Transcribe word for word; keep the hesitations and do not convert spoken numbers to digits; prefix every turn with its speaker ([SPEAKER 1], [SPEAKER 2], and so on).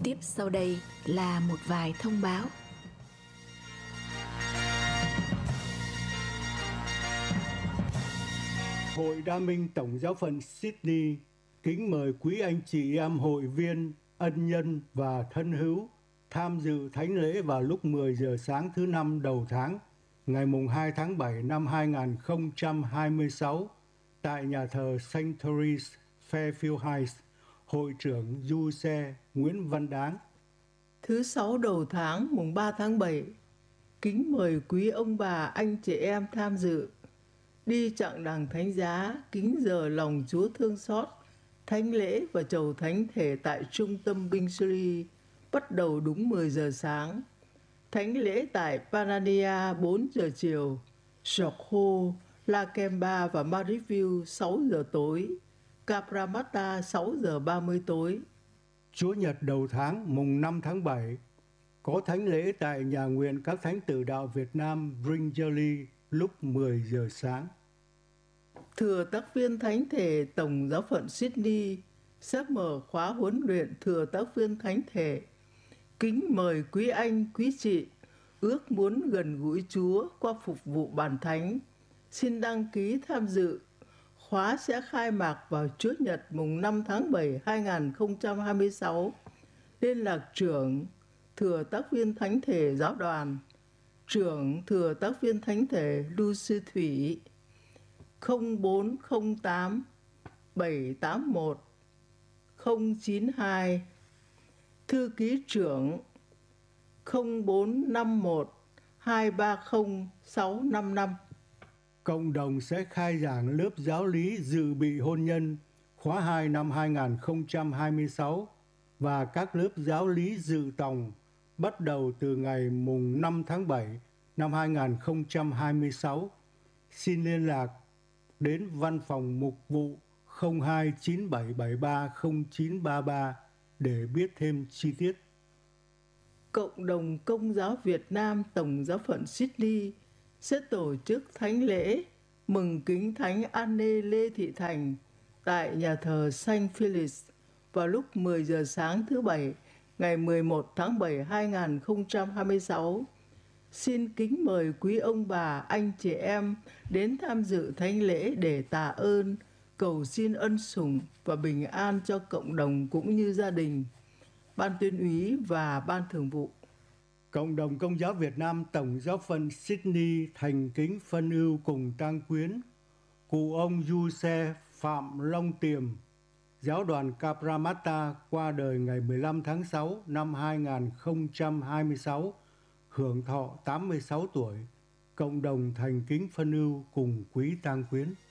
[SPEAKER 1] Tiếp sau đây là một vài thông báo.
[SPEAKER 2] Hội Đa Minh Tổng giáo phận Sydney kính mời quý anh chị em hội viên, ân nhân và thân hữu tham dự thánh lễ vào lúc mười giờ sáng thứ năm đầu tháng, ngày mùng hai tháng bảy năm hai nghìn không trăm hai mươi sáu tại nhà thờ Saint Therese, Fairfield Heights. Hội trưởng du xe Nguyễn Văn Đáng.
[SPEAKER 3] Thứ sáu đầu tháng mùng ba tháng bảy, kính mời quý ông bà anh chị em tham dự đi chặng đàng thánh giá, kính giờ lòng Chúa thương xót, thánh lễ và chầu thánh thể tại trung tâm binh sĩ bắt đầu đúng mười giờ sáng. Thánh lễ tại Panania bốn giờ chiều, Soho, Lakemba và Marrickville sáu giờ tối, Cabramatta sáu giờ ba mươi tối.
[SPEAKER 2] Chúa nhật đầu tháng mùng năm tháng bảy có thánh lễ tại nhà nguyện các thánh tử đạo Việt Nam Bringelly lúc mười giờ sáng.
[SPEAKER 3] Thừa tác viên thánh thể Tổng giáo phận Sydney sắp mở khóa huấn luyện thừa tác viên thánh thể. Kính mời quý anh, quý chị ước muốn gần gũi Chúa qua phục vụ bàn thánh, xin đăng ký tham dự. Khóa sẽ khai mạc vào Chủ nhật mùng năm tháng bảy hai nghìn không trăm hai mươi sáu. Liên lạc trưởng thừa tác viên thánh thể giáo đoàn, trưởng thừa tác viên thánh thể Lucy Thủy, không bốn không tám bảy tám một không chín hai. Thư ký trưởng không bốn năm một hai ba không sáu năm năm.
[SPEAKER 2] Cộng đồng sẽ khai giảng lớp giáo lý dự bị hôn nhân khóa hai năm hai nghìn không trăm hai mươi sáu và các lớp giáo lý dự tòng bắt đầu từ ngày mùng năm tháng bảy năm hai nghìn không trăm hai mươi sáu. Xin liên lạc đến văn phòng mục vụ không hai chín bảy bảy ba không chín ba ba để biết thêm chi tiết.
[SPEAKER 3] Cộng đồng Công giáo Việt Nam Tổng giáo phận Sydney sẽ tổ chức thánh lễ mừng kính Thánh Anne Lê Thị Thành tại nhà thờ Saint Phyllis vào lúc mười giờ sáng thứ Bảy, ngày mười một tháng bảy hai nghìn không trăm hai mươi sáu. Xin kính mời quý ông bà, anh chị em đến tham dự thánh lễ để tạ ơn, cầu xin ân sủng và bình an cho cộng đồng cũng như gia đình. Ban tuyên úy và Ban thường vụ.
[SPEAKER 2] Cộng đồng Công giáo Việt Nam Tổng giáo phận Sydney thành kính phân ưu cùng tang quyến cụ ông du xe Phạm Long Tiềm, giáo đoàn Cabramatta qua đời ngày mười lăm tháng sáu năm hai nghìn không trăm hai mươi sáu, hưởng thọ tám mươi sáu tuổi. Cộng đồng thành kính phân ưu cùng quý tang quyến.